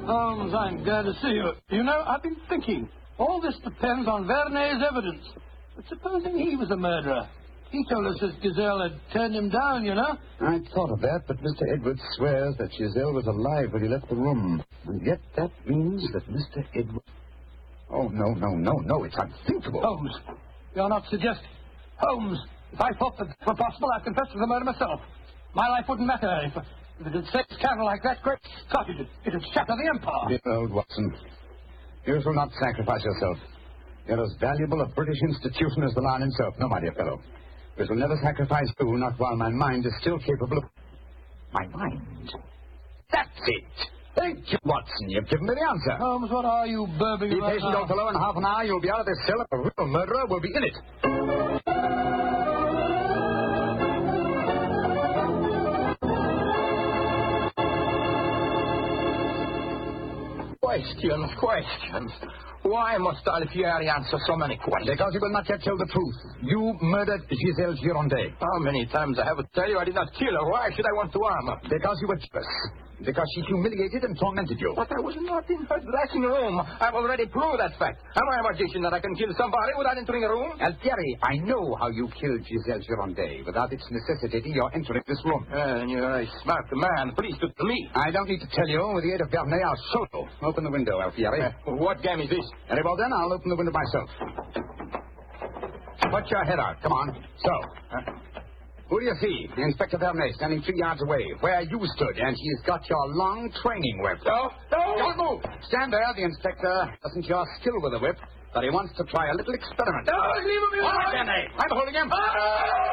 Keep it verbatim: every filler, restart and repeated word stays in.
Holmes, I'm glad to see you. You know, I've been thinking. All this depends on Vernet's evidence. But supposing he was the murderer? He told us that Giselle had turned him down, you know. I thought of that, but Mister Edwards swears that Giselle was alive when he left the room. And yet that means that Mister Edwards... Oh, no, no, no, no, it's unthinkable. Holmes, you're not suggesting. Holmes, if I thought that were possible, I'd confess to the murder myself. My life wouldn't matter if, if it had set its candle like that. Great Scott, it would shatter the empire. Dear old Watson, you shall not sacrifice yourself. You're as valuable a British institution as the Lion himself. No, my dear fellow. We shall never sacrifice you, not while my mind is still capable of... My mind? That's it! Thank you, Watson. You've given me the answer. Holmes, what are you burbling Be about patient, now? old fellow. In half an hour, you'll be out of this cell, and the real murderer will be in it. Questions, questions. Why must Alfieri answer so many questions? Because you will not yet tell the truth. You murdered Giselle Girondet. How many times I have to tell you I did not kill her? Why should I want to harm her? Because you were jealous. Because she humiliated and tormented you. But I was not in her dressing room. I've already proved that fact. Am I a magician that I can kill somebody without entering a room? Alfieri, I know how you killed Giselle Girondet without its necessitating your entering this room. Uh, you're a smart man. Please to tell me. I don't need to tell you. With the aid of Vernet, I'll show you. Open the window, Alfieri. Uh, what game is this? Very well, then, I'll open the window myself. Put your head out. Come on. So. Uh, who do you see? Inspector Vernet, standing three yards away, where you stood, and he's got your long training whip. No, no. Don't move. Stand there. The inspector doesn't your skill with a whip, but he wants to try a little experiment. No, leave him alone. All right, Vernet. I'm holding him. Ah!